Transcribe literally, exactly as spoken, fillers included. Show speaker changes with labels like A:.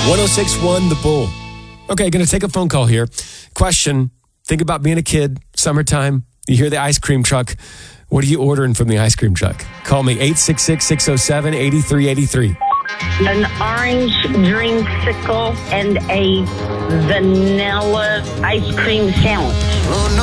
A: one oh six point one The Bull. Okay, going to take a phone call here. Question, think about being a kid, summertime, you hear the ice cream truck. What are you ordering from the ice cream truck? Call me, eight six six, six oh seven, eight three eight three.
B: An orange dreamsicle and a vanilla ice cream sandwich.
C: Oh, no.